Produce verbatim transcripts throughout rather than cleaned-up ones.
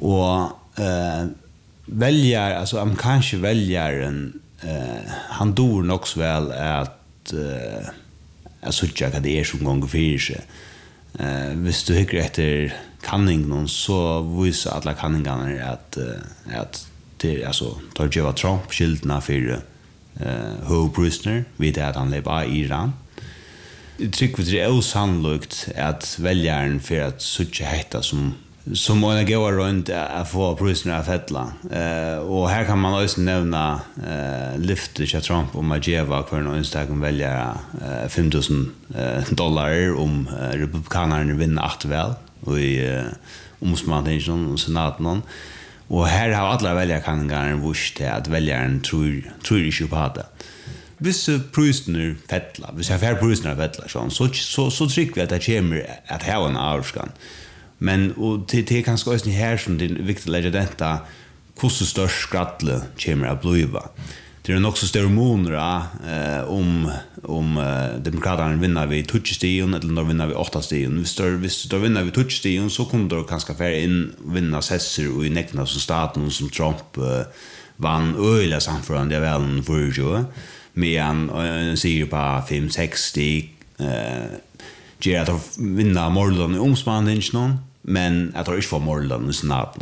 Och eh väljer alltså amerikanske väljaren eh han dor nog så väl att eh alltså jag det är som gånger för sig. Eh visst du hycker efter kanning någon så visar alla kanningarna att att det alltså tar ju Trump skildna för eh Ho Brusner vid att han lever i Iran. Jag tycker det är osannolikt att väljaren för att sucha hetta som som man går runt att få Brusner att fettla. Eh och här kan man också nämna eh lyftet till Trump om att ge var för någon Instagram väljare eh fem tusen dollar om republikanerna vinner att väl och i ombudsmannen och senaten. Och här har alla väljare kan gå visst att väljaren tror tror inte på det. Hvis Brusner fettla, hvis jag får Brusner fettla så så så så tycker vi att det kommer att ha en avskan. Men och till till kanske också här som det är viktigt att lägga detta hur så störst skrattle kommer att bliva. Det är också större månader eh om om uh, demokraterna vinner vi touchdown eller när vinner vi åtta stegen. Hvis då hvis då vinner vi touchdown så kommer då kanske färre in vinna sesser och i näckna som staten som Trump uh, vann öliga samförande av väl för ju med en uh, serie på fem sextio eh ger att vinna Morland i omspanningen men jag tror inte för Morland i senaten.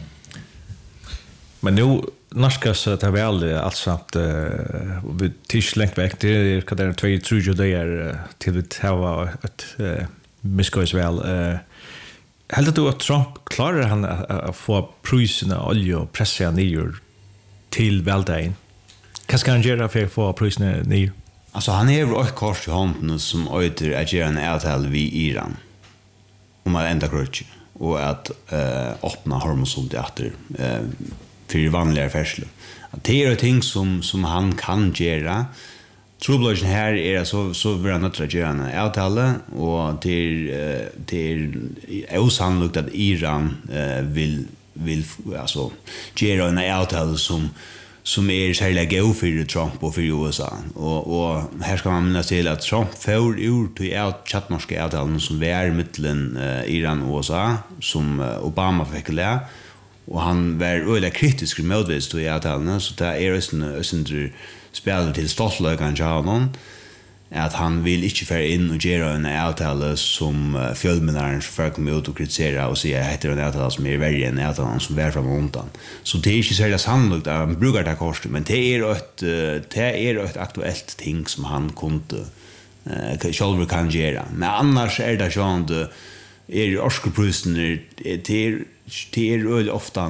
Men nu Narskas att det väl alltså att vi tisch längt väck det är kan det två tre dagar till vi har ett misskos väl helt då att Trump klarar han att få priserna olja och pressa ner till väldagen. Vad ska han göra för att få priserna ner? Alltså han är ett kors i handen som öder att göra en avtal vid Iran om att ända grötch och att eh öppna hormonsoldater eh för vanliga färsel. Det är ting som som han kan göra. Trublagen här är så så vill han att göra en avtal och till till är osannolikt att Iran eh, vill vill alltså göra en avtal som som är särskilt gå för Trump och för U S A. Och och här ska man minnas till att Trump får ut till att chatmarska avtalen som är mellan eh, Iran och U S A som eh, Obama fick lära. Och han var öliga kritisk mot det så jag talade så det är en syndr spelare till stoltlögan Jarnon att han vill inte föra in och göra en avtal som fjällmenarens för komma ut och kritisera och säga heter en avtal som är värre än avtal som är från undan. Så det är inte så sannolikt att han brukar ta kost men det är ett det är ett aktuellt ting som han kunde eh själv kan göra. Men annars är det så att är Oscar-prisen till till öl ofta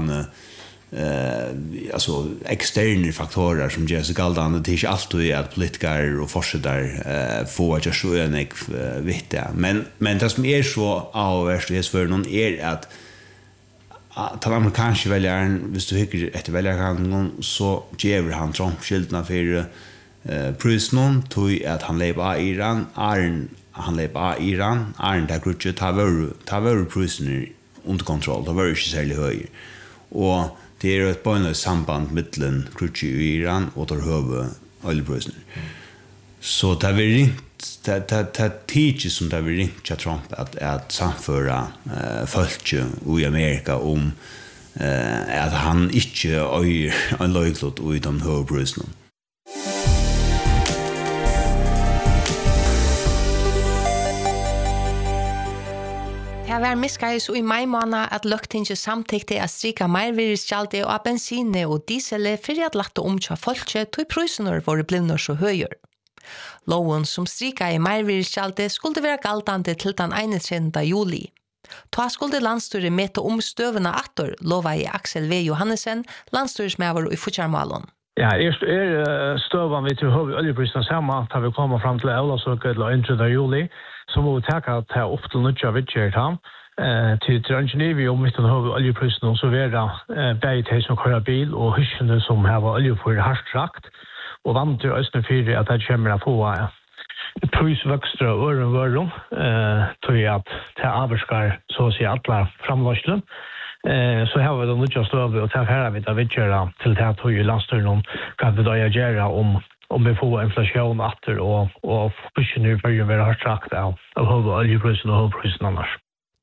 eh alltså externa faktorer som gör sig galdande det är inte alltid att politiker och forskare eh får just så en vet det men men det som är så avvärst för någon är att att han amerikanska väljaren hvis du hycker efter väljaren så ger han Trump skildna för eh prisen tog att han lever i Iran är han lever i Iran är det grutche ta var ta var prisen under kontroll. Det var ju inte särskilt hög. Och det är ett bönligt samband mellan grutche i Iran och där höve oljepriserna. Så det var ringt det det det teacher som det var ringt till Trump att att samföra eh folk i Amerika om eh att han inte är en löjklot och de höga priserna. Det var miskais og i mai måned at løgtinge samtikte at strika meirvirkjaldi og bensinne og diesel for at lagt om til folket tog prøysener våre blivner så høyer. Loven som strika i meirvirkjaldi skulle være galtande til den einogtredje juli. Ta skulle landstyret mete om støvene atter, lova i Axel V. Johannesen, landstyresmæver i Futjarmalon. Ja, er, er støven vi til høy oljeprisen sammen, da vi kommer frem til Aulasøket til tredje juli, så må vi takke at det er opp til nødja vidtjert ham. Eh, til trangene vi om mitt høy oljeprisen, så er det eh, begge til som kører bil, og hyskene som har oljefor hardt rakt, og vant til Østene fire at det kommer å få eh, prisvøkstre og øren vøren, eh, til at det avvarskar så å si alle framløsene. Eh så har vi då mycket stöv och tack här vi tar vidare till det här ju landstyren kan vi då göra om om vi får inflation åter och och pushen nu för ju vara hårt sagt av av oljepriserna och oljepriserna annars.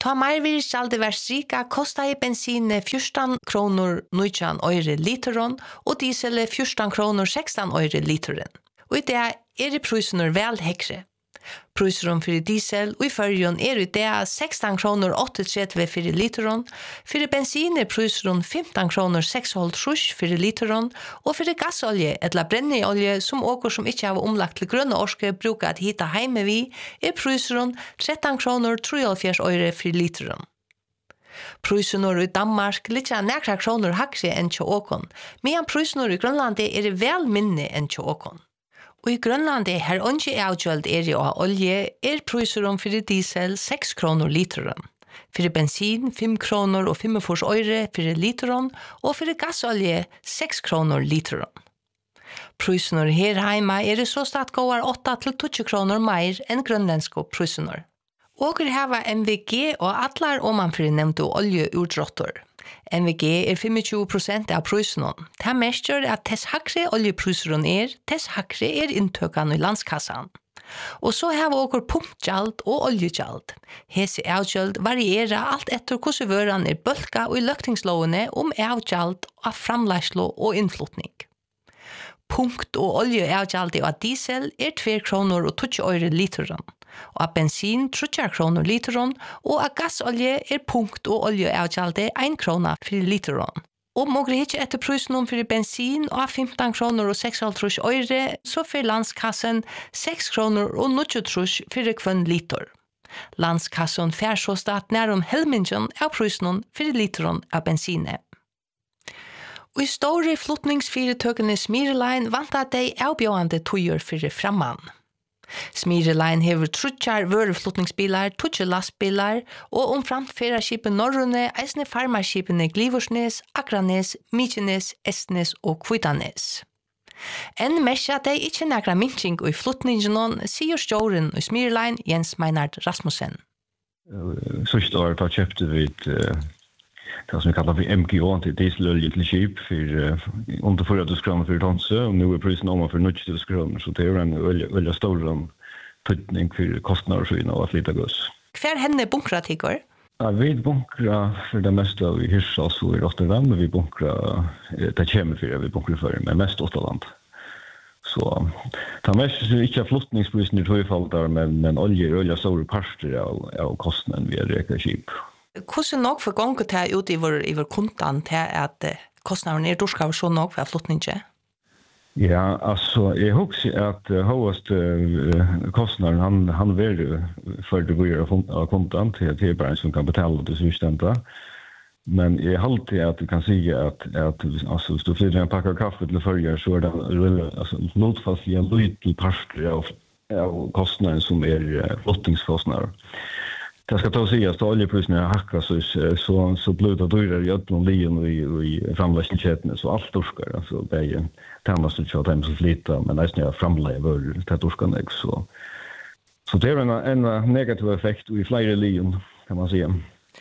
Ta meirvirkjaldet var strika kostar i bensin fjorton kronor nitton öre literen og diesel fjorton kronor sexton öre literen. Og i det er prisen vel hekre. Prisen for diesel og i førjen er i det sexton kronor åttitre for literen, for bensin er prisen femton kronor seksoghalvtrys for literen, og for gassolje eller brenneolje som åker som ikke har omlagt til grønne orske bruker at hita heime vi, er prisen tretton kronor treoghalvfjerds öre for literen. Prisen i Danmark litt nekra kronor hakre enn til åkon, medan prisen i Grønlandet er vel minne enn til åkon. Og i Grønlandet her ikke avgjølt er av olje, er prisen for diesel seks kronor literen. For bensin fem kronor og fimogfyrre öre for literen, og for gassolje seks kronor literen. Prisen her heima er så stad går åtta til tjúgu kronor mer enn grønlandske prisen. Og her har M V G og atlar omanfor nevnte oljeutråttor. M V G er tjúgu prosent av prisen. Det mest gjør at tess hakre oljeprisen er, tess hakre er inntøkene i landskassan. Og så har vi også punktgjald og oljegjald. Hese avgjald varierer alt etter hvordan vøren er bølka og i løktingslovene om avgjald av framleislo og innflutning. Punkt- og oljeavgjaldet av diesel er två kronor og tjúgu öre literen, og av bensin tre kronor literen, og av gassolje er punkt- og oljeavgjaldet en krona for literen. Og må gre ikke etter prisen for bensin og av femton kronor og seksoghalvtrys öre, så for landskassen seks kronor og nittiotrys for kvann liter. Landskassen fer så stat nær om helmingen av prisen for literen av bensinet. Og i store flutningsfyrirtøkene Smireline vant at de avbjørende tøyer for framman. Smireline hever trutjar vøreflutningsbilar, tutje lastbilar, og omframt ferraskipet Norrøne, eisne farmarskipene Glivorsnes, Akranes, Mykines, Estnes og Kvitanes. En mest at de ikke nekra minching i flutningen, sier stjåren i Smireline Jens Meinard Rasmussen. Sørste år da kjøpte vi et det som vi kallar för M G O till dieselolje till skip för uh, under fyra tusen kronor för tonse och nu är prisen om för nitton tusen kronor så det är en olja olja stor putning för kostnader så och lite gas. Kvar henne bunkra tycker? Ja, vi bunkra för det mesta vi hyrsar så i Rotterdam men vi bunkra det kommer för vi bunkra för men mest Åtland. Så ta mest så inte flottningsprisen i tvåfalt där men men olja olja stora parter av av kostnaden vi räknar skip. Hvordan nok for gang til å ut i vår, i vår kontan til at kostnaden er dorskav så nok for flotningen? Ja, altså, jeg husker at uh, høyest uh, kostnaden, han, han vil for det blir av kontan til, til bare som kan betale det systemet. Men jeg har alltid at du kan si at, at altså, hvis du flytter en pakke kaffe til førje, så er det altså, notfastlig en liten parster av, av kostnaden som er uh, flottingskostnader. Det ska ta sig att oljepriserna har hackat så så så blöda dyrare i öppna lion och i framläggningskedjan så allt torskar alltså det är tillsammans med att de flytta men nästan jag framlägger var det torskarna så så det är en en negativ effekt i flera lion kan man säga.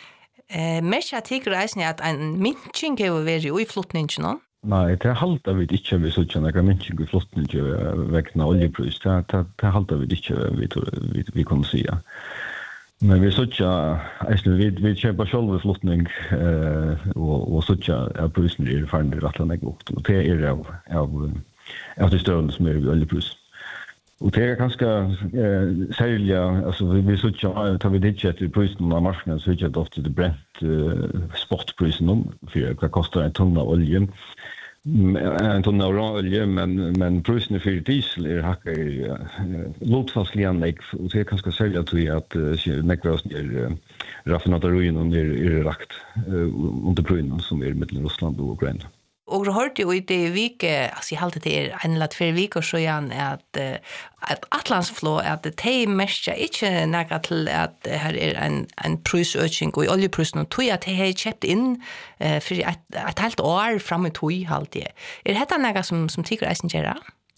Eh mesha tycker reisen att en minching över väg i flotningen. Nej, det haltar vi inte vi så tjänar kan minching i flotningen vägna oljepris det det, det haltar vi inte vi vi, vi kan säga. Men vi såg att vi vi köper själva flottning eh och och såg att prisen är fan rätt långt upp och det är av av av det stöden som är väldigt plus. Och det är ganska eh sälja alltså vi vi såg att tar vi det till prisen på marknaden så är det ofta det Brent uh, spotprisen för vad kostar en tunna olja. En tunna olja men men prisen för diesel är hackar uh, lotfastligen lik och det kan ska sälja till att uh, nekvas är uh, raffinaderien och är är rakt uh, under prisen som är mellan Ryssland och Ukraina. Och hörde ju i det vike, alltså jag hade det är en lat för veckor så igen att att Atlantsflå att det te mest inte näga till att här är en en prisökning och oljeprisen och tog att det har köpt in för ett ett helt år fram i tog halt det. Är det näga som som tycker är sincera?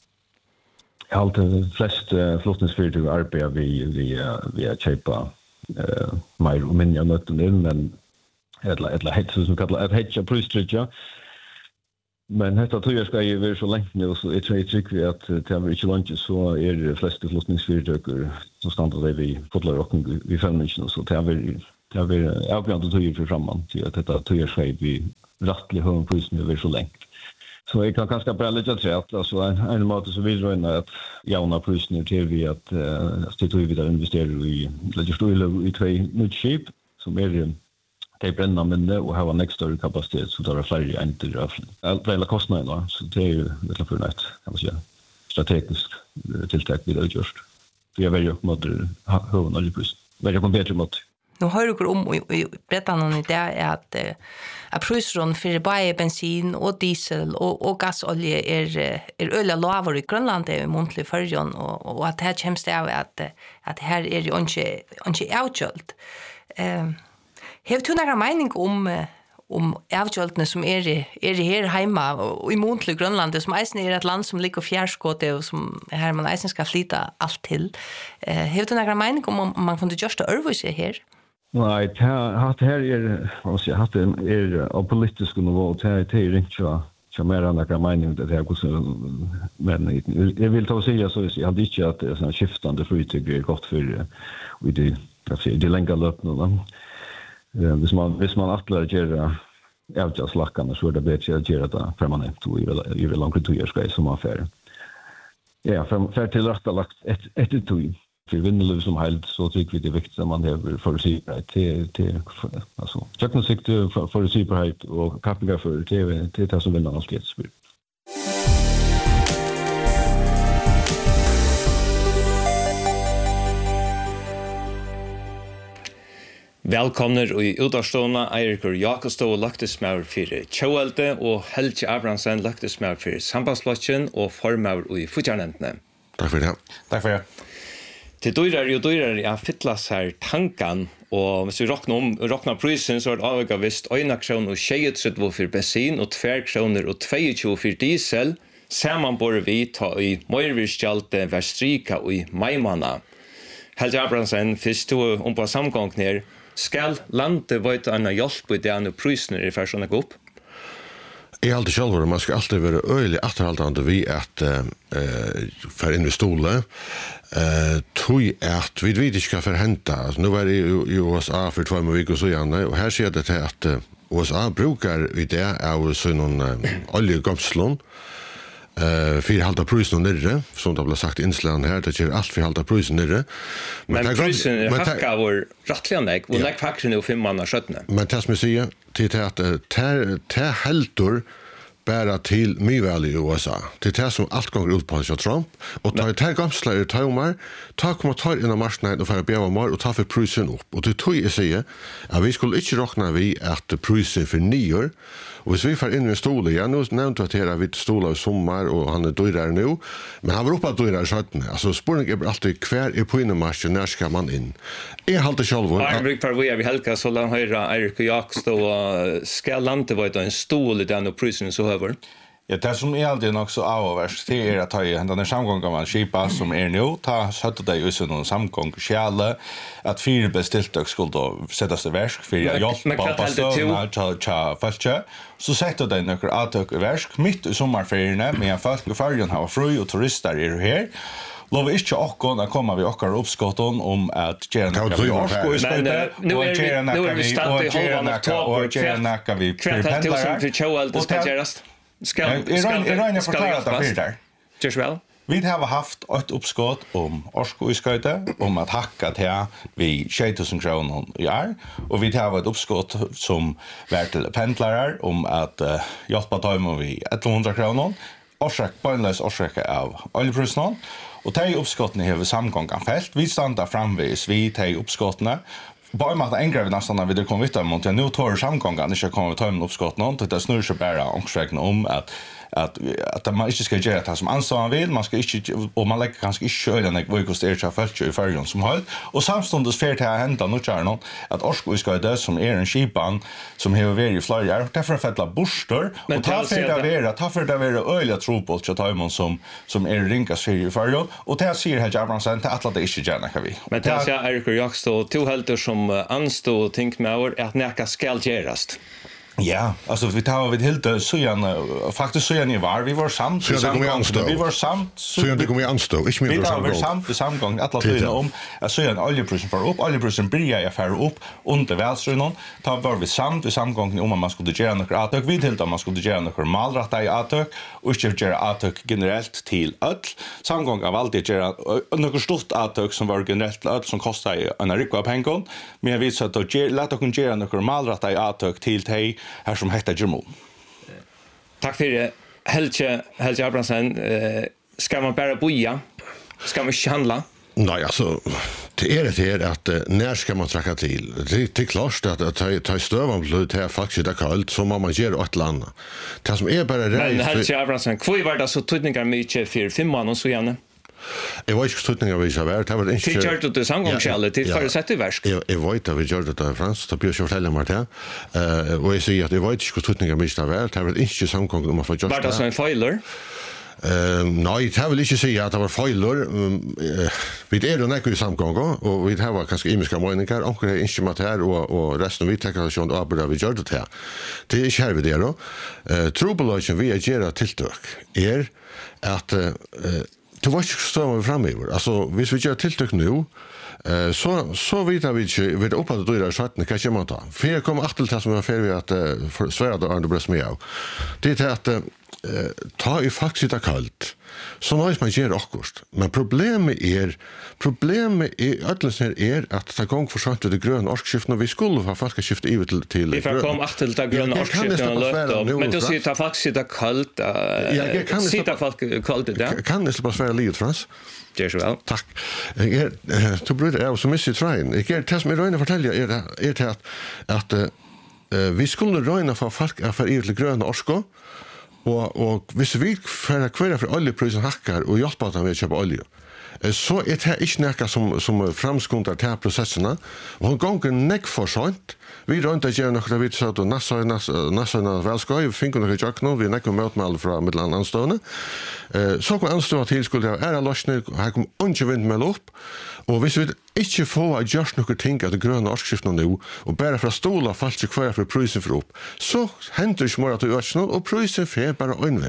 Jag har de flesta flottningsföretag arbetar vi vi vi att köpa eh mer och mindre nötten men eller eller helt som kallar att hedga pristrycka. Men detta tror jag ska ju vara så länge nu så jag tror vi att det är inte långt så är de flesta flottningsföretag som stannar där vi fotlar och vi fällningen så det är Det har varit avgörande tog för framman till att detta tog sig vi rättlig hög pris nu över så länge. Så jag kan ganska bra lägga till att alltså en en måte så vill röna att jauna prisen till vi att det tog vi där investerar i lägger stor i två nytt skip som är det bränna men det och ha en extra kapacitet så där är fler inte av allt hela kostnaderna så det är ju lite för nätt kan man säga strategiskt tilltag vi det just. Vi är väldigt mot hög oljepris. Väldigt kompetenter mot Nu har du om i Bretland i det är att att priserna för både bensin och diesel och och gasolja är är öle lavare i Grönland i månatlig förjon och och att här känns det att att här är ju inte inte outjolt. Eh har du några mening om om avjoltene som är är här hemma och i månatlig Grönland som är ett land som ligger fjärrskåte och som här man eisen ska flyta allt till. Eh har du några mening om man kunde just överse här? Nej, det här är vad ska jag ha det är av politisk nivå det är det är inte så mer än några mening det här går men jag vill ta säga så jag hade inte att det sån skiftande flyttyg är gott för vi det jag säger det länge löp nu då. Hvis man hvis man attlar göra avjaslackarna så är det bättre att göra det permanent och i väl långt två år som affär. Ja, för för till rätta lagt ett ett två för vinnliv som helt så tycker vi det är viktigt att man har förutsägbarhet till till alltså tekniskt för förutsägbarhet och kapital för T V till det som vinner alltid ett spel. Velkomner i utavstående Eirikur Jakobstov Løktesmaur for Tjauelte og Helge Abrahamsen Løktesmaur for Sambandsplassen og Formaur i Futjarnentene. Takk for det. Takk for det. Til døyrer og døyrer jeg fytlas her tankan, og hvis vi råkner om råkner prisen så er det avhengig visst øyne kroner og tjuetre for bensin og tver kroner og tjueto for diesel, sammen bør vi ta i Møyrvirskjalte Verstrika og i Maimana. Helge Abrahamsen, først to om på samgang her, skal landet vite en hjelp i denne prisen i først sånne opp? Jeg har alltid selv man skal alltid være øyelig atterhaldende vi at uh, for inn i stole uh, tog at vi vet ikke hva for hente. Altså, nå var jeg i U S A for två måneder og så gjerne, og her sier det til at uh, U S A bruker vi det av sånn uh, oljegomslån Uh, för halta prisen nere som det blev sagt i Insland här det ger allt för halta prisen nere men, men prisen hackar vår rättliga och näck faktiskt nu fem månader sjutton men tas med säga till att det det heltor bara till myväl i U S A det är som allt går ut på så Trump och ta det gamla taumar ta komma ta in i marknaden och för att bäva mer och ta för prisen upp och det tror jag säger att vi skulle inte räkna vi att prisen för nyår. Och hvis vi får in i stolen, ja, nu nevnte jeg til at vi stoler i sommar, og han er døyrer nu, men han var oppe av døyrer i sjøttene. Altså, spørning er alltid hver er på innemarschen, når skal man inn? Jeg halte selv... Jeg bruker på vi helka, så la han høre Eirik og Jakobstov, og skal landet være en stol i denne prisen så høver? Ja, det som är alltid också avvärst det är att ta i den här samgången man skipa som är nu ta sätta dig i sån samgång skälle att fyra bestiltök skulle då sättas i verk för jag hjälpa på stöna ta ta fastcha så sätter det några attök i verk mitt i sommarferierna med folk i färjan har fru och turister är här. Lov ikke åkken å komme vi åkker oppskottet om at gjerne nækker vi orsko i skøyte, og gjerne nækker vi og gjerne nækker vi prependlere. Skal jeg regner forklare det for der. Just vel. Vi har haft ett uppskott om orsko i skøyte, om at hakka til vi tjue tusen kroner i år, og vi har ett uppskott som var til pendlere om at uh, hjelpe tøymer vi elleve hundre kroner, årsøk, bøgnløs årsøk av oljeprisen, og de uppskottene har vi samgången felt. Vi standa framvis, vi de uppskottene, bara med att ändra vi nästan när vi kommer vitt mot jag nu tar samgången inte kommer vi ta en uppskott någon det snurrar sig bara omkring om att att att man inte ska göra det som ansvarig vill man ska inte och man lägger kanske inte köra den vad kostar det för i färjan som håll och samstundes för att hända något kärnan att orsko ska det som är en skipan som har varit i flera därför att fälla borstar och ta för det vara ta för det vara öliga tropol till tajmon som som är rinkas för i färjan och det ser helt Abrahamsen till att det inte gärna kan vi men det ser Erik och Jakobstov två helter som anstå och tänk med att näka skall göras. Ja, alltså vi tar vid helt så gärna faktiskt så gärna var vi var samt Så det kommer anstå. vi var samt Så det kommer anstå. Inte mer vi så. var samt i samgång alla tiden om att så gärna oljeprisen för upp oljeprisen börjar jag för upp under välströnon tar var vi samt i samgång om man skulle göra några attök vid helt om man skulle göra några malrätta i attök och inte göra attök generellt till öll samgång av allt det göra några stort attök som var generellt öll som kostar en rikva pengar men jag vet så att då låt oss göra några malrätta i attök till dig här som heter Jermo. Tack för det. Helge, Helge Abrahamsen, eh, ska man bara boja? Ska man inte handla? Nej, alltså det är det här att uh, när ska man tracka till? Det, det är klart att ta ta stövan blod här faktiskt det kallt så man ger ett land. Det som är bara rätt. Men Helge Abrahamsen, kvoi var det så tydningar mycket för fem månader så gärna? Jag vet inte stutningar vi så var det var inte. Det gjorde det samgångskället till för sätt i verk. Jag jag vet att vi gjorde det i Frans, då blir jag fortälja mig det. Eh och jag säger att jag vet inte stutningar vi så var det var inte samgång om man får just. Var det så en failer? Ehm nej, det vill inte säga att det var failer. Vi är då näka i samgång och vi har kanske imiska meningar och det är inte material och och resten vi tar så att arbeta vi gör det här. Det är kärv det då. Eh trubulation vi gör tilltök är att eh det var inte så framöver. Alltså, hvis vi gör tilltök nu, eh, så, så vet vi inte, vi vet upp att det är satt, kan jag man ta. För jag kommer att till det som jag färdig att uh, svära då Arne Bröst med av. Det är att uh, ta i faktiskt det kallt. Så något man gör också. Men problemet är, problemet är, ödlösningen är att ta gång för sånt det gröna orskskiften och vi skulle ha faktiskt skifta över till till vi får komma att till det gröna orskskiften men du ser ta faktiskt det kallt jag kan sitta folk kallt det kan det bara svära livet Frans. Det är så väl. Tack. Jag är to bröder är så mycket train. Jag är test med Röna fortälja är det är det att att uh, vi skulle Röna för folk att för till gröna orsko. Och och hvis vi för kvar för oljeprisen hackar och hjälpa dem att köpa olja. Så är det inte näka som som framskundar till här processerna. Och hon gånger neck för sånt. Vi runt att göra några vid så att nassa nassa väl ska ju finka några jack nu vi neck mot med från mellan anstående. Eh så kommer anstå till skulle jag är lossna här kommer inte vind med upp. Och hvis vi inte får att göra några ting att det gröna årskriften nu och bara för att stola fast sig kvar för prisen för upp. Så händer det små att du örsnå och prisen för bara önve.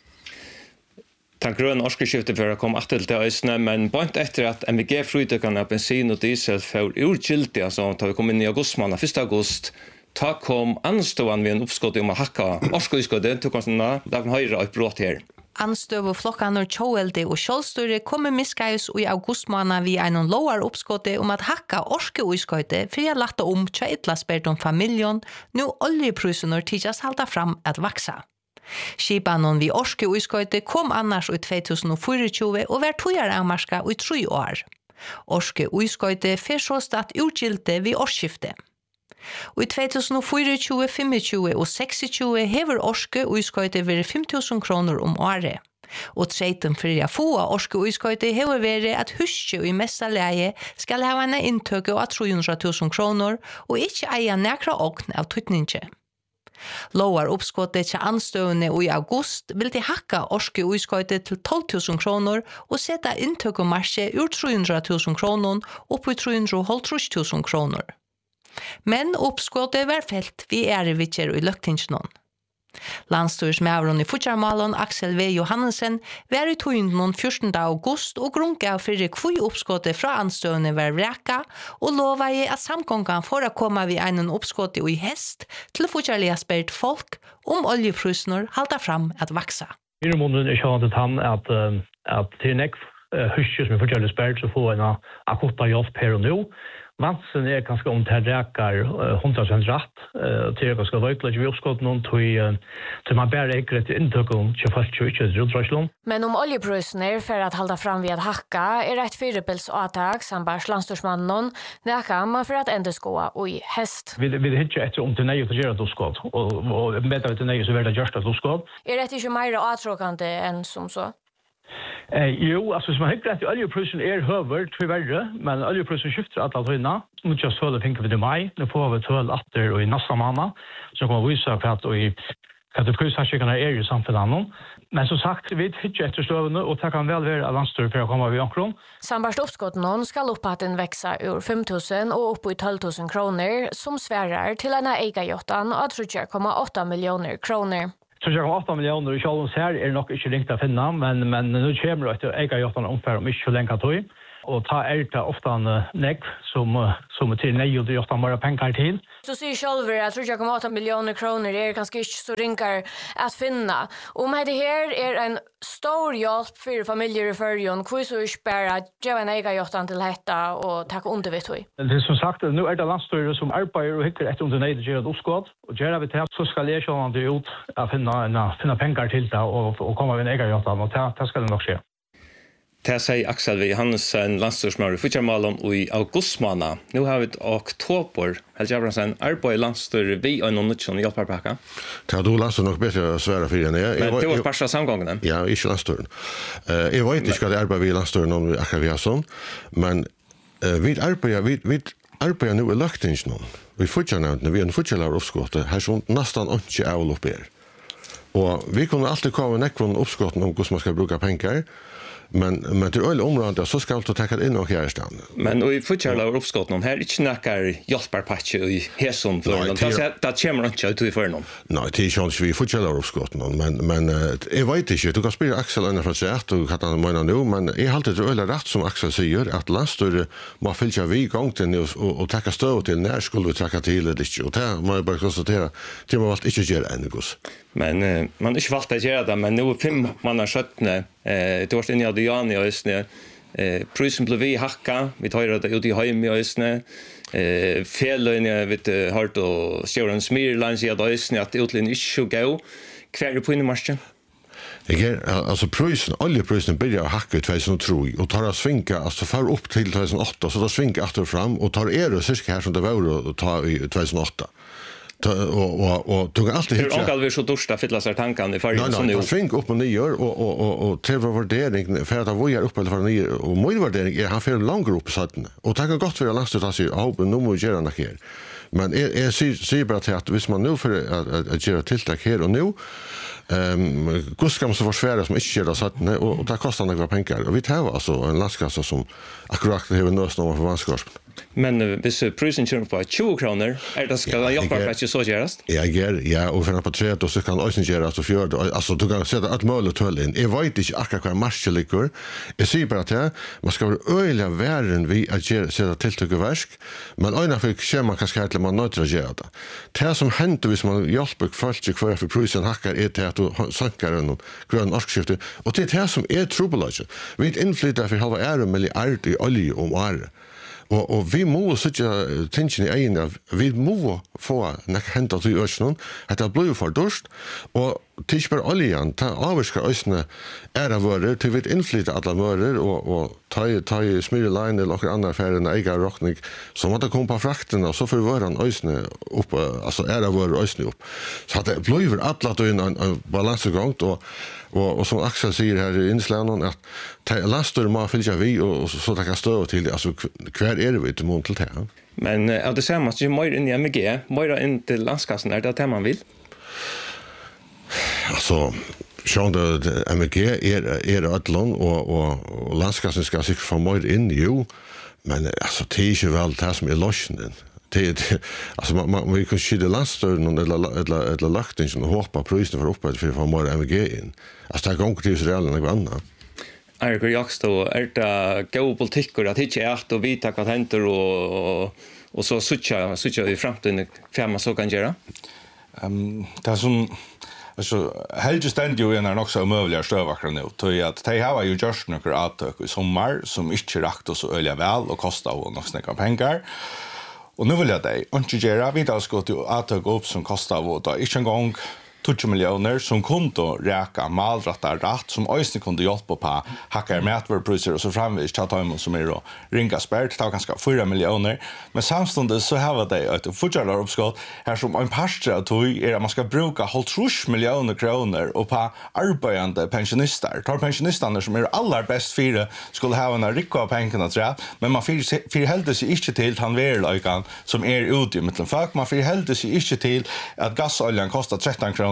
Tack grön årsskiftet för att komma att till det men point efter att M V G-flyttökarna bensin och diesel för urgiltiga så tar vi kommer in i augusti månad första augusti ta kom anståan vid en uppskott om att hacka årsskiftet tog oss nå där höjra ett brott här. Anstøv flokkaner Tjoelde og Kjølstøyre kommer miskajus i augustmåned vi en lovar oppskottet om at hakka orske uiskøyte for jeg lagt om tja ytla spert om familjon, nu oljeprusener tidjas halda fram at vaksa. Skipanon vi orske uiskøyte kom annars i två tusen tjugofyra og var tojar avmarska i tre år. Orske uiskøyte fer så stad utgilte vi årsskifte. Og i två tusen tjugofyra, tjugofem og tjugosex hever orske uiskøyte være fem tusen kroner om året. Og treiten for jeg få orske uiskøyte hever være at huske og i mesta leie skal ha en inntøke av tre hundre tusen kroner og ikke eie nekra okn av tøytninge. Lovar oppskottet til anstøvende og i august vil de hakka orske uiskøyte til tolv tusen kroner og sette inntøkemarske ur tre hundre tusen kroner opp i tre hundre tusen kroner. Men oppskottet var felt vi er vitjer i løgtingsnån. Landstyrsmævron i Futjarmalon, Axel V. Johannesen, var i tøynden fjortende august og grunga fyrir kvui oppskottet fra anstøvende var vreka og lova i at samkongan for å komme vi einen oppskottet i hest til Futjarliga spert folk om oljeprusner halda fram at vaksa. I måneden er kjønnet han at, at til nek huske som er Futjarliga spert så får en akutta hjelp her og nå. Vansen er ganske om det räkar hundra procent rätt. Det är ganska viktigt att vi uppskottar någon till till man bär inte rätt intryck om tjugofalt tjugo. Men om oljeprisen är för att hålla fram vid att hacka är rätt fyrbils attack som bärs landstorsmannen näka man för att ändå skoa och i häst. Vi vi hittar ett om till nej att göra det skott och och med att nej så vill det just att skott. Är det inte mer attråkande än som så? Eh jo, alltså som man hittar att oljeprisen är höver tyvärr, men oljeprisen skiftar att alla vinna. Nu just för det tänker vi det maj, nu får vi till åter och i nästa månad så kommer vi visa för att och i hva det prishanskjøkene er i samfunnet. Men som sagt, vi hittar efter støvende, og det kan vel være landstyr for å komme vid omkron. Sambarst oppskotten skal opphatten veksa ur fem tusen og opp i tolv tusen kroner, som sværer til en eigajotan og tre komma åtta millioner kroner. tre komma åtta millioner i kjølens her er nok ikke ringt å finne, men, men nå kommer det eigajotan omfær om ikke så lenge tog. Og ta er det ofte en negg som, som er til nei, og det er ofte bare penger til. Så sier sjølver at tre komma åtta millioner kroner er kanskje ikke så ringer at finne. Om det her er en stor hjelp for familier i førjen, hvor så ikke bare gjør en egen hjelpen til dette og takke under vidt høy? Det er som sagt, nå er det landstyret som arbeider og hikker etter om det nei, det gjør et oppskått. Og gjør vi til, så skal jeg kjønne det ut å finne, finne penger til det og, og komme med en egen hjelpen, og det, det skal det nok skje. Det sier Axel V. Hansen, landstyrsmaur i Futjarmalom og i augustmåned. Nå har vi et oktober, helt Jabransen, arbeid landstyr vi og noen nytt i hjelperpakka. Det har du landstyr nok bedre svære for igjen. Men det var spørsmål samgångene? Ja, ikke landstyren. Jeg vet ikke hva det arbeider vi i landstyren om akkurat vi har sånn, men vi arbeider, vi, vi arbeider nå i løgtingen. Vi Futjarnevntene, vi er en Futjarlaur oppskottet, her som nesten ikke er å er. Og vi kunne alltid komme nekvån oppskotten om hvordan man skal bruke penger, Men men det öll området så ska du ta det in och här stan. Men och i futchalla och uppskott någon här inte näkar hjälpar patch i häson för någon. Det det kommer inte ut i för någon. Nej, det är chans vi futchalla och uppskott någon men men jag vet inte du kan spela Axel under för sig och kan han menar nu men är halt det öll rätt som Axel säger att landstor må fylla vi gång till och och ta stöd till när skulle vi tacka till det inte och det må jag bara konstatera det var allt inte göra ännu gos. Men eh, man är inte valt att göra det men nu fem man har sjutton eh det var inne i Jan i Ösne eh prisen blev vi hacka vi tar det ut i hem i Ösne eh felön vet halt och Sharon Smirlines i Ösne att utlin inte så gå kvar på inne marschen. Jag är alltså prisen oljeprisen börjar hacka i tjugohundratre och tar att svinka alltså för upp till tjugohundraåtta så då svinka åter fram och tar er och cirka här som det var att ta i tjugohundraåtta. och och och tog alltid hit. Det är så dorsta fylla sig tankarna i färgen som nu. Nej, sving upp och ner och och och och till värdering för att vi är uppe eller för ner och mycket värdering är han för en lång grupp sådana. Och det kan gott för att lasta ta sig av nu måste göra något här. Men är är ser bara till att hvis man nu för att att göra tilltag här och nu ehm hur ska man så försvara som inte gör det sådana och det kostar några pengar. Och vi tar alltså en lastkasse som akkurat det har nöst någon för vanskap. Men hvis prisen kommer på tjugo kroner, er det skal jeg hjelpe at ikke så gjøres? Ja, ja, og for på tre, så kan det også gjøres og fjøre. Altså, du kan sette alt mulig tøll inn. Jeg vet ikke akkurat hva marsje ligger. Jeg sier bare til man skal være øyelig verden vi at sette tiltøk i versk, men øyne for ikke man kanskje til man nødt til å gjøre det. Det som hender hvis man hjelper folk til hver for prisen hakker er til at du sanker en grønn orskskifte, og det er det som er trobelage. Vi er innflyttet for halva ære milliard i olje om året. Og, og vi må sitte tingene i egen av, vi må få nek hentet til øsene, at det blir for dørst, og til ikke bare oljen, ta avvirker øsene er av vører, til vi innflytter alle vører, og, og ta, ta i smyrelein eller noen andre ferien, egen råkning, så måtte komme på fraktene, og så får vørene øsene opp, altså er av vører øsene opp. Så det blir alle døgn en, en balansegang, og Og, og som Axel sier her i innslagen, at landstyr må fylle vi, og, og så takker støv til det. Altså, hver er vi til mån til det? Men av uh, det samme, at det er mer inn i M G, mer inn til landskassen, er det det man vil? Altså, sånn at M G er, er et land, og, og, og landskassen skal sikkert få mer inn, jo, men altså, det er ikke vel det som er løsningen. Det, det, alltså man, man vi kan skydda landstörn eller eller eller laktingen och hoppa prisen för uppe för få mer M G in. Alltså det går till Israel och annat. Är det just då är det geopolitik och att inte är att och vita vad händer och och så sucha sucha i framtiden för man så kan göra. Ehm det som alltså helt stand ju en också möjliga stövakar nu till att de har ju just några attök i sommar som inte rakt och så öliga väl och kostar och några snäcka pengar. Och nu vill jag dig, inte göra, vi har gått att ta upp som kostar vårt, inte en gång tjugo miljoner som kunde räka malrattar rätt som ösning kunde hjälpa på hackar mätvarpriser och så framvis ta ta som är då ringa spärrt ta ganska fyra miljoner men samstundes så har det att fortsätta uppskott här som en pastor att är man ska bruka halvtrus miljoner kronor och på arbetande pensionister tar pensionisterna som är allra bäst fyra skulle ha en rikva pengarna tror jag men man för för helt sig inte till han verkligen som är ute i mitten folk man för helt sig inte till att gasoljan kostar tretton kronor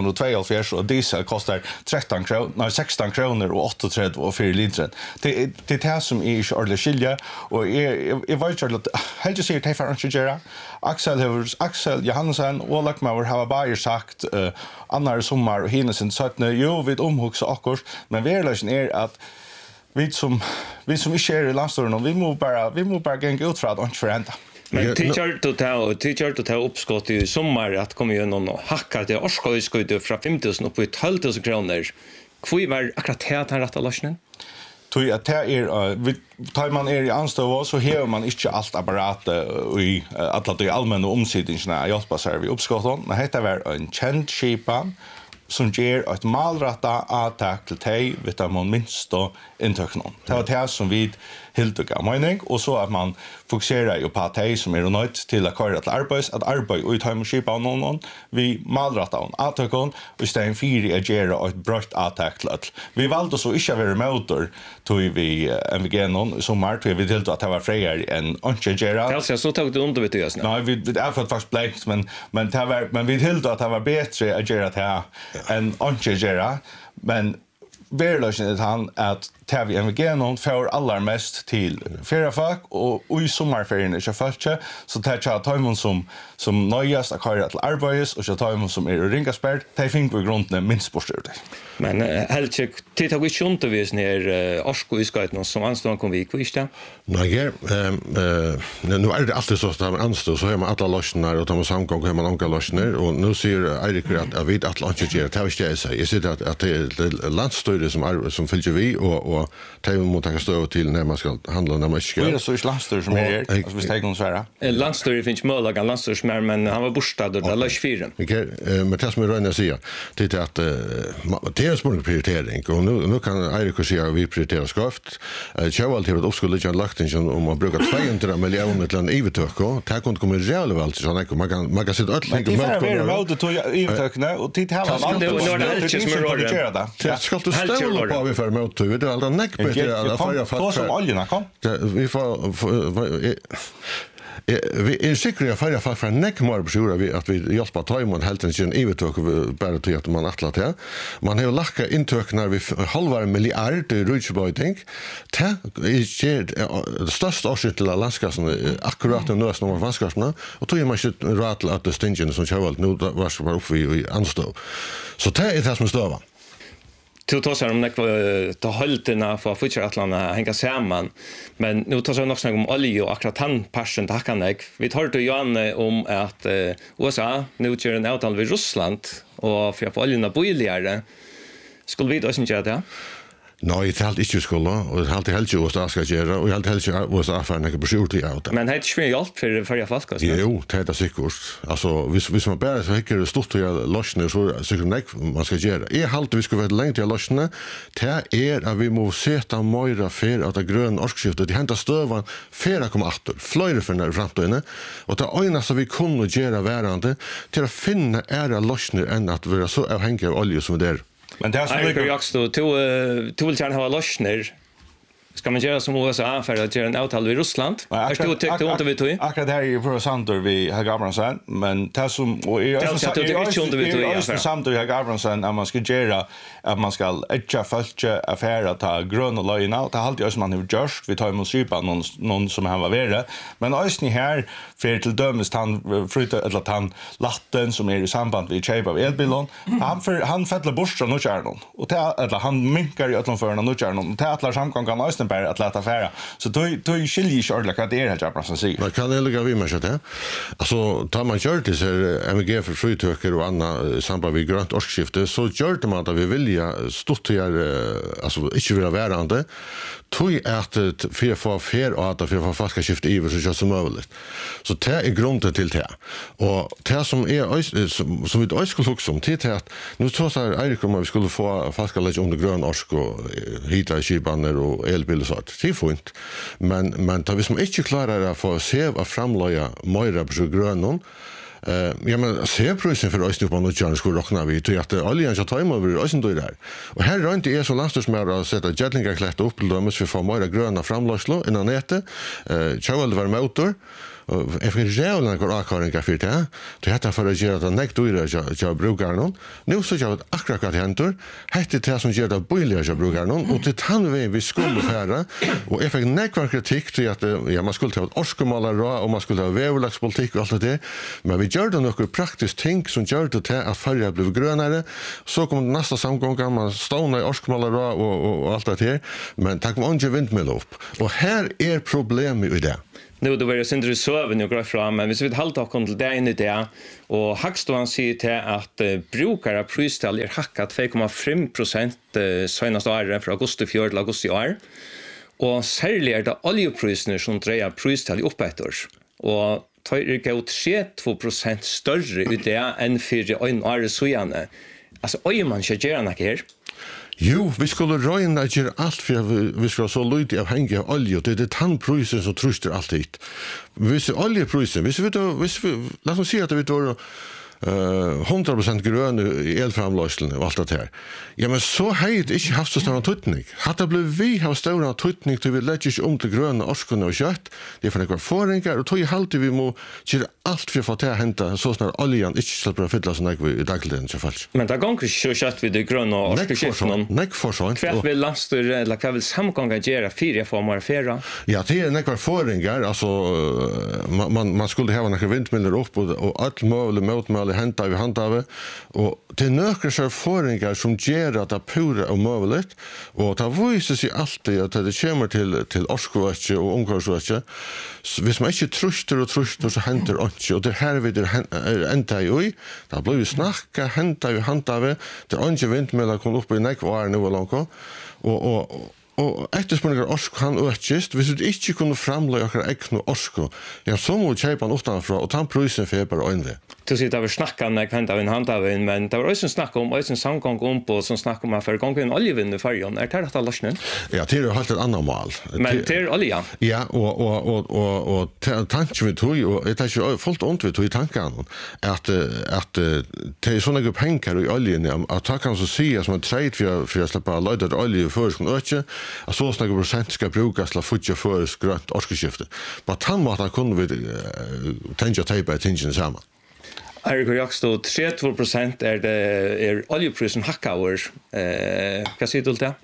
och två och diesel kostar tretton kronor, nej sexton kronor och åttiotre och fyra liter. Det det är det som är inte ordentligt skilja och jag jag vet inte att helt just säger för att göra. Axel har Axel Johansson och Lackmauer har bara sagt uh, andra sommar och hinner sen sagt nu jo vid omhuxa akkurat men verkligen är att vi som vi som inte är i landståren vi måste bara vi måste bara gå ut för att inte förändra. Men teacher to ta teacher to ta uppskott i sommar att komma ju någon hacka det orskojskude från fem tusen upp i tolv tusen kronor. Kvui var akkurat här att rätta lösningen. Tui att det är vi tar man är i anstånd så har man inte allt apparat i alla de allmänna omsättningarna hjälpa sig vi uppskotton men detta var en känd skipan som ger ett malrätta attack till tej vitamin minst och intöknon. Det var det som vi hiltuga mening och så att man fokuserar ju på att tej som är nöjt till att köra till arbets att arbeta ut hem och skipa någon vi malrätta on attackon och stäng fyra att göra ett brott attack till. Vi valde så inte vara motor tog vi M V G någon sommar tog vi till att det var friare än anchegera. Alltså så tog det under vet du just nu. Nej vi det är för att fast blankt men men det var men vi till att det var bättre att göra det här än anchegera men verkligen är han att T V M V G någon för allra mest till feriefolk och i sommarferien är det fallet så tar jag timon som som nöjast att köra till arbets och jag tar timon som är ringaspärd det finns på grunden minst bostad. Men helt check titta vi sjunde vi ner Asko i skaiten som anstår kom vi kvist ja. Nej, eh nu är det alltid så att man anstår så har man alla lösningar och de samgång har man några lösningar och nu ser Erik att jag vet att lunch ger det har jag säger. Jag ser att att det är landstyret som som följer vi och och tar emot att stå till när man ska handla när man ska. Det är så landstyret som är alltså vi stänger oss vara. Landstyret finns möjliga landstyrs men han var bostad och det lades fyra. Okej, men det som Rönne säger det är att det är en små prioritering och nu nu kan Erik säga vi prioriterar skaft. Jag har till att uppskåla jag lagt in om man brukar tvåhundra miljoner till en evetöko. Det kan komma relevant så man kan man kan sitta allt lika med. Det är väl det evetökna och titta här vad det är det som är det. Det ska du ställa på vi för mot det är alltså näck på det alla för som oljerna kom. Vi får vi är säkra för jag för näck mer besura vi att vi hjälpa ta emot helt en sin evetök bara till att man attlat här. Man har lacka intök när vi halva miljard till Rutschboiting. Det är det största årsökt till landskassen akkurat nu när man vanskasna och tog man shit rattle att det stingen som jag nu var så var uppe i anstå. Så det är det som stövar. Du tar sig om det ta hållterna för fortsättlarna hänga samman men nu tar sig också om olja och akkurat han passion tackan jag vi tar det ju an om att uh, U S A nu kör en avtal med Ryssland och för att få oljan billigare skulle vi då inte göra det? Nej, det är inte skulle och det är alltid helt ju att det ska göra och helt helt ju att affären är på sjutton i auto. Men det är ju hjälp för för jag fast alltså. Jo, det är säkert. Alltså vis vis man bara så hycker det stort att lösna så säkert nej man ska göra. Är halt vi ska vara länge till lösna. Det är att vi måste sätta mera för att det gröna orskskiftet det hämtar stövan för att komma åter. Flöjre för när framtiden och det ena så vi kunde göra värande till att finna era lösningar än att vara så avhängiga av olja som det är. Men det är så mycket jag står till till vill gärna ha lösningar. Ska man göra som U S A för att göra en avtal med Ryssland? Jag skulle tycka inte vi tog. Akkurat här är ju för Sander vi har Gabrielsson men det som och är det så det är inte vi tog. Det är Sander vi har Gabrielsson att man ska göra att man ska etcha följa affär att ta gröna lögna och ta allt ju som man har gjort vi tar emot sypa någon någon som har varit men ösni här för till dömes han flytta eller han latten som är i samband med köp av elbilen han för han fäller bort från och kör någon och ta eller han minkar i öllon för någon kör någon ta alla samgång kan ösni bara att låta affära så då då skiljer ju ordentligt att det är helt bra så sig man kan det lägga vi med så där alltså tar man kör till så M V G för fritöker och andra samband med grönt årsskifte så gör det man att vi vill stuttiga alltså inte vara värande tog att för för för och att för fasta skifte i så just som möjligt. Så det är grunden till det. Och det som är som, som vi skulle också om till att nu tror jag Erik om vi skulle få fasta lägga under grön orsk och hita skibaner och elbil och så. Det är fint. Men men tar vi som inte klarar att få se av framlöja mer på grönon Eh, ja men ser prisen för oss nu på något chans skulle räkna vi till att oljan så tar man väl oss där. Och här rent är så landstormar att sätta jetlingar klätt upp till dem för få mer gröna framlöslo innan nätet. Eh, Charles var motor. Jag fick jävla några akaringar för det. Det heter för att göra det näkt dyra jag brukar någon. Nu så jag akkurat händer. Hette det som gör det billigare jag brukar någon och det han vi vi skulle färra och jag fick näkvar kritik till att ja man skulle ta ett orskemalare och man skulle ha vävlagspolitik och allt det. Men vi gör det några praktiskt ting som gör det till att färja blev grönare. Så kom nästa samgång man ståna i orskemalare och, och, och allt det här. Men tack om inte vindmill upp. Och här är problemet i det. Nu då var det synd du söver nu går fram men vi vill hålla oss till det inne det och Hackstone säger till att uh, brukare pristal är hackat två komma fem procent uh, senaste året från augusti fjärde till augusti i år. Och särskilt är det oljepriserna som drejer pristal upp ett år. Och tar det ut tre procent större ut det än för en år så gärna. Alltså oj man ska göra något här. Jo, vi skulle röjna att göra allt för att vi ska så lite avhängiga av olja. Det är det tandprisen som tröster allt hit. Hvis oljeprisen, hvis vi då, hvis vi, låt oss säga att vi då Uh, hundra procent grön i elframlösningen och allt det här. Ja, men så har det inte haft så stor tutning. Hade blev vi ha stor tutning till vi lägger sig om till gröna orskorna och kött. Det är för några förringar och tog i halvtid vi må göra allt för att få till att hämta så snart oljan inte släpper att fylla så när vi i dagligen så fall. Men det går inte så kött vid det gröna orskorna. Nej, för så. Kvart vill lastor eller kvart vill samgånga göra fyra formar färra. Ja, det är några förringar. Alltså, man, man, man skulle ha några vindmiller upp och, och allt möjligt motmöjligt hända vi handhavet och det är några så förringar som ger att det pura och möjligt och det visar sig alltid att det kommer till till orskovärde och omkörningsvärde så hvis man inte tröster och tröster så händer det inte och det här vid det ända i det blir snacka hända vi handhavet det är inte vindmöjligt att komma upp i nekvar nu och långt och och og etterspurningar orsk kan økjist, hvis vi ikke kunne framløy akkurat ekne orsko, ja, så må vi kjeipa han utanfra, og ta prisen for bare øynve. Du sier det var snakkan jeg kan ta en hand av en, men det var også snakk om, også en samgang om på, som snakk om at for gang en oljevinn i fargen. Er det rett av løsningen? Ja, det er jo helt et annet mål. Men det er olja? Ja, og, og, og, og, og tanken vi tog, og jeg tar ikke fullt ondt vi tog i tankene, at, at det er sånne penger i oljen, at det kan så si som en treit for, for å slippe å løyde olje før skal øke, att så snakka procent ska brukas till att futja för grönt orskeskifte. På tandmåten kunde vi uh, tänka tejpa tingen samman. Erik och jag stod tre procent är det är oljeprisen hackauer. Eh, vad säger du till det?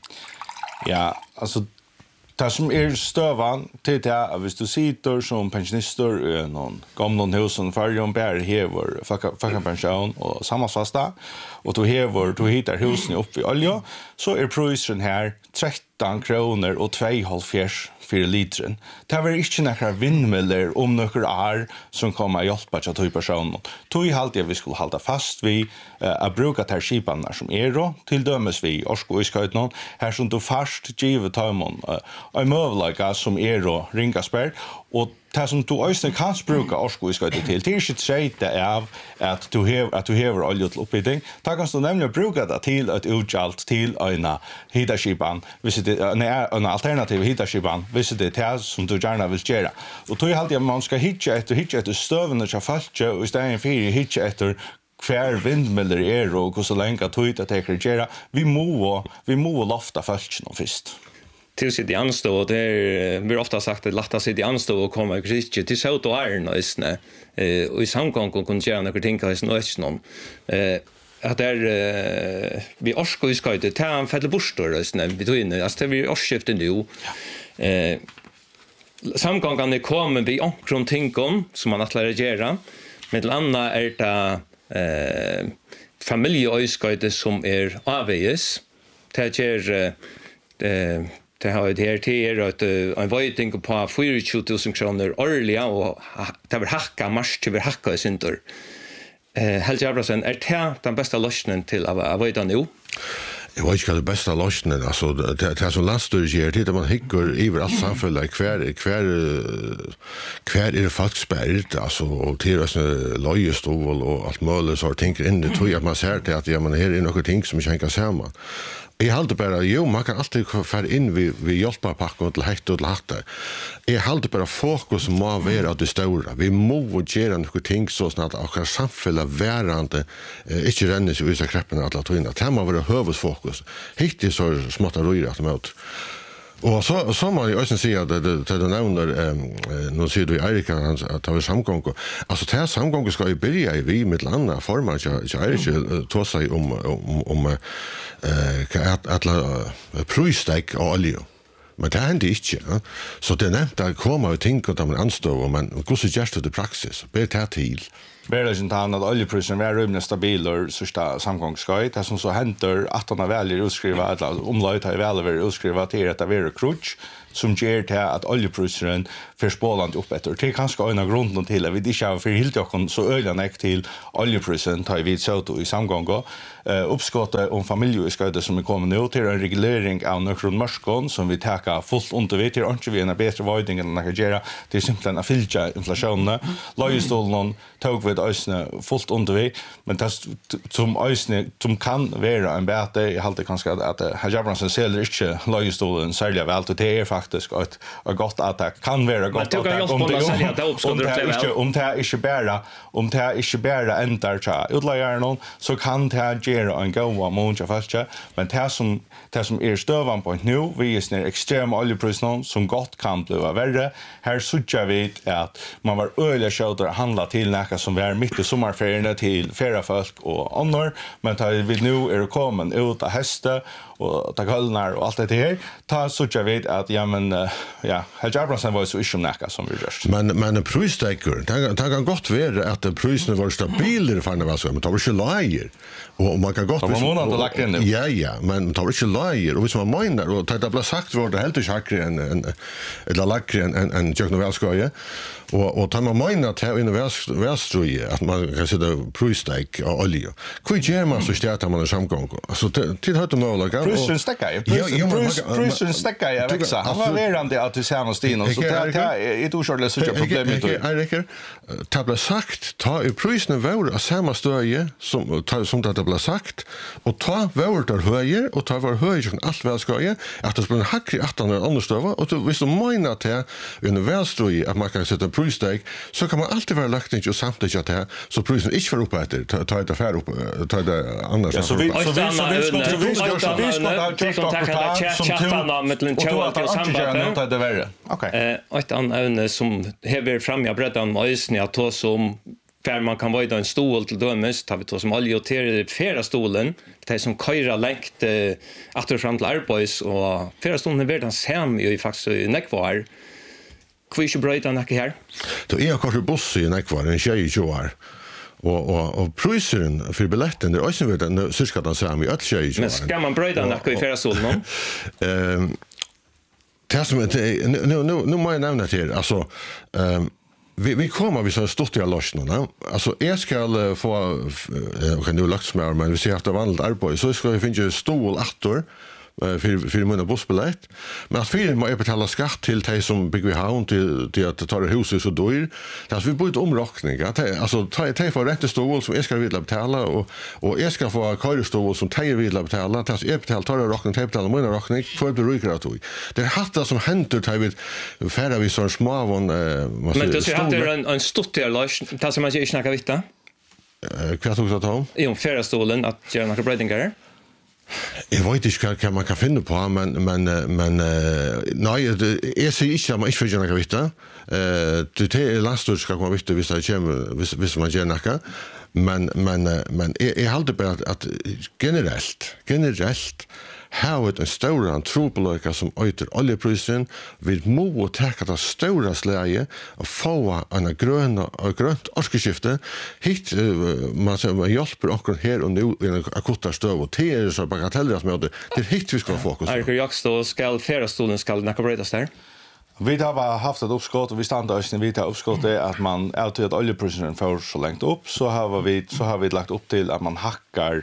Ja, alltså det som är stövan till det är att du sitter som pensionister i någon gamla hus som färgen bär hever facka pension och sammansfasta och du hever du hittar husen upp i olja så är prisen här tretton kronor och två komma fem för litern. Det var inte några vindmiller om några år som kommer att hjälpa till att personen. Tog i halvtid vi skulle hålla fast vid uh, att bruka de här skiparna som är då, till dömes vi orsko i skjutnon, här som du fast givet tömmen uh, en möjlighet som är då ringasberg och det som du också kan bruka orsko i skjutnon till, det är inte tredje av att du hever, att du hever olja till uppbyggning. Det kan du nämligen bruka det till ett utgjalt till en hittaskipan, en alternativ hittaskipan, hvis det är det som du gärna vill göra. Och då är alltid att man ska hitta efter, hitta efter stövande till falska och istället för att hitta efter kvar vindmiller är och hur så länge att hitta det kan göra. Vi må, vi må lofta falska först. Till sitt i anstå och det är, vi har ofta sagt att latta sitt i anstå och komma kristi till så då är det eh och i samgång och kunna göra några ting kanske någon eh att är uh, vi orsko i skajte ta en fälle borstor alltså vi tog in alltså det vi årsskifte nu eh samgången det kommer vi omkring tinkom som man att lära göra med landa är det eh familjeöskajte som är avs det ger eh det har det här till att en waiting på tjugo tusen kronor årliga och det vill hacka mars till hacka i syntor. Eh Helge Abrahamsen är det den bästa lösningen till att veta nu? Jag vet inte vad det bästa lösningen alltså det det som landstyrelsen gör det man hickar över allt samhället kvar kvar kvar är det faktiskt spärrt alltså och till oss lojestol och allt möjligt så tänker in det tror jag man ser det att ja man här är några ting som inte hänger samman. Jeg halte bare, jo, man kan alltid fære inn vi, vi hjelperpakken til hette og til hatte. Jeg halte bare fokus må være av det store. Vi må gjøre noen ting så sånn at akkurat samfunnet værende eh, ikke renner seg ut av kreppene alle togene. Det må være høvesfokus. Hittil så er smått og røyre at de møter. Og så, så må jeg også si at det, det, det nevner, eh, nå sier du i Eirika at det var samgång. Altså, det samgång skal jo begynne i vi med landet, for man ikke, ikke Eirika tog seg om, om, om eh, at, at, at prøystek og olje. Men det hender ikke. Ja? Så det er nevnt at kommer jo ting og man anstår, men hvordan gjør det i praksis? Ber det til? Verlegent han at oljeprisen er rymlig stabil og sørste samgangsskøy. Det som så henter at han er veldig utskrivet, eller omløyt har veldig veldig utskrivet til at det er krutsk, som gjør til at oljeprisen får spålande opp etter. Det er kanskje en av grunnen til at vi ikke har for helt jokken så øyelig nek til oljeprisen tar vi søt i samgången. Uh, uppskottet om familjeutskøyde som er kommet nå til en regulering av nøkron mørskån som vi taker fullt under vi til ikke vi en bedre vøyding enn å gjøre til simpelthen å fylle inflasjonene. Løyestolen tog vi øsne fullt under vi, men det som øsne som kan være en bete, jeg halte kanskje at, at herr Jabransen selger ikke løyestolen særlig vel, og det er faktisk et, et godt at det kan være godt at det om det ikke om det ikke bare om det ikke bare ender til utleierne, så kan det gjøre en god måned av falske, men det som, det som er støvann på nå, vi er sånne ekstreme oljeprisen som godt kan bli verre. Her sørger vi at man var øyelig kjøtt og handlet til noe som er midt i sommerferiene til feriefolk og andre, men da vi nå er kommet ut av heste og ta kølner og alt dette her, ta sørger vi at ja, men, ja, Herr Jabransen var så ikke om noe som vi gjør. Men, men prøystekker, det, det kan godt være at prøysene var stabilere for henne, men det var ikke leier. Og man kan godt... Det var måneden til lagt inn. Ja, ja, men det var ikke leier. Og hvis man mener, og det ble sagt var det helt ikke akkurat en, en, eller lagre enn en, en Jøkken og Velskøye, og, og tar man mener til å inn i Velstrøye, at man kan sitte prøysteik og olje. Hva gjør man så stedet at man er samgang? Altså, til høyte måler... Prysen stekker jeg. Prysen stekker jeg veksa. Han var verande at du ser noe stine, så det er et ordskjørlig så ikke problem med det. Eiriker, det ble sagt, ta i prysene vår av samme støye som, som det ble sagt, og ta vår der høyer, og ta vår høyer som alt velskøye, at det blir en hakker i atten eller andre støve, og hvis du mener til under velstrøye at man kan sette pryssteg, så kan man alltid være lagt inn og samtidig til, så prysen ikke får opp etter, ta det fær opp, ta det annars. Ja, så vi skal til kontakta chatten med den chatten til sambandet. Det verre. Okej. Eh ett annat som hever fram jag berättar om ösnen att ta som för man kan vara en stol till dömes tar vi då som olje till färra stolen det som köra längt åter fram till arbets och färra stolen är den sam ju faktiskt neckvar. Kvish bröta näck här. Då är jag kanske boss i neckvar en tjej ju år. Og og og prisen for billetten der også vet den cirka den samme i alle. Men skal man brøyda nok i fersolen? Ehm det som nu nu nu må jeg nevne til altså ehm vi vi kommer vi så stort i allosjene. Altså jeg skal få kan du lagt smør men vi ser at det vanligt arbeid så skal vi finne stol attor för för mina bussbiljett men att för man betala skatt till de som bygger havn till till att ta det huset så dyr det vi borde omräkning att alltså ta ta för rätt stol som jag ska vilja betala och och jag ska få körstol som tejer vilja betala tas jag betala tar jag räkning till betala mina räkning för det ryker att det är hatta som händer tar vi färra vi så små von men det är det en en stuttig lös tas som man inte snacka vitta eh kvart också ta om i om färra stolen att göra några brödingar. Jeg vet ikke hva man kan finne på, men, men, men nei, jeg sier ikke at man ikke får gjøre noe vitt. Det er landstøy skal komme vitt hvis, hvis, hvis man gjør noe. Men, men, men jeg, jeg halte bare at, at generelt, generelt, har en større trobeløyke som øyter oljeprisen, vi må teka det større slæge og få en grøn og grønt orskeskifte. Hitt, man, man hjelper akkurat her og nå i en akutta støv, og det er så bagateller som det er hitt vi skal ha fokus på. Eiriker Jakstå, skal ferdastolen skal nekka brøydas der? Vi har haft ett uppskott och vi stannar oss när vi tar uppskottet att man alltid att oljeprisen får så långt upp så har vi så har vi lagt upp till att man hackar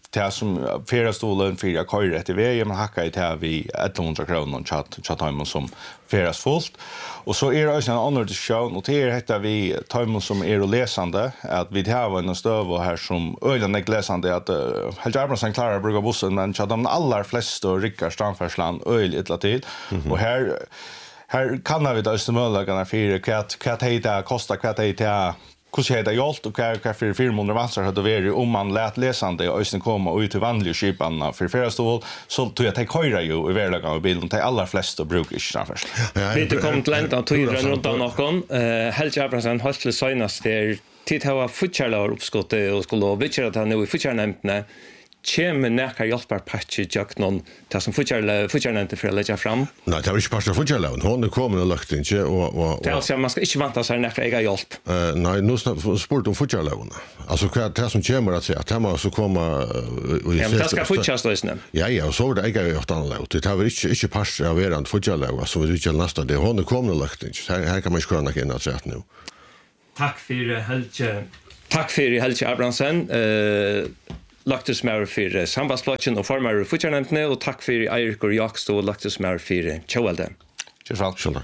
det som ferastolen för jag kör rätt i vägen man hackar i det vi etthundra kronor chat chatheimen som feras fullt och så är det en annan diskussion och det heter vi tajmen som är och läsande att vi har en stöv och här som ölen är läsande att Helge Abrahamsson klarar brukar bussen men chatham alla flesta och Rickard Strandfärsland öl ett till och här här kan vi då östermölagarna för kvat kvat heter kostar kvat heter hur ska det hjälpt och vad vad för fyra hundra vansar hade varit om man lät läsande och östen komma ut till vanliga skiparna för förra stol så tror jag att köra ju i verkligheten av bilden till alla flesta brukar inte först. Vi kom till lända till runt om någon eh Helge Abrahamsson har skulle synas där tid har futchalar uppskott och skulle bitcha att han nu i futcharnämnden Kjem näka hjälpar patch jag någon det som futchar futchar inte för att lägga fram. Nej, det var inte pastor futchar hon det kommer och lagt inte och och det alltså man ska inte vänta sig näka ega hjälp. Eh nej, nu sport om futchar alltså vad det som kommer att säga att man så komma och ja, det ska futchas lösna. Ja, ja, så det ega gjort annorlunda. Det har inte inte pastor av eran futchar så vi vill nästa det hon kommer och lagt inte. Här här kan man skräna in att säga nu. Tack för Helge. Tack för Helge Abrahamsson. Eh Lagtus mer för sambandsplatsen och formar futcharnämnden och tack för Eirik och Jakstå lagtus mer för Tjåvalde. Cheers vel. Skjønner.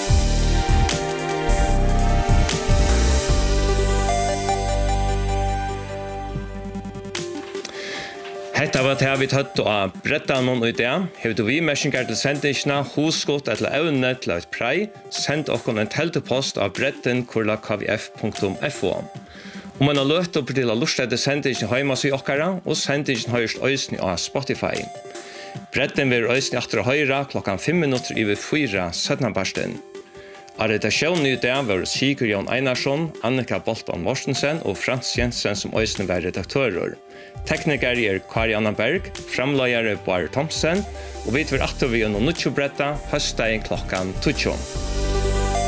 Hetta var det vi tatt av brettan någon ut det. Hevde vi messenger til sendingene, hosgått eller evne til et prei, send oss en teltepost av bretten kurla k v f punktum f o. Om man har løtt opp til å lustede sendingen hjemme i okkara, og sendingen høyrst øysni av Spotify. Bretten vil øysni etter høyra klokkan fem minutter i fyra søtnabarsten. Av redaksjonen i det var Sigurd Jan Einarsson, Annika Bolton Mortensen og Frans Jensen som øysni var redaktører. Tekniker er Kari Anna Berg, framløyere Bar Thomsen, og vi vil atter vi gjennom Nutsjo Bretta, høstdagen klokkan tjugo.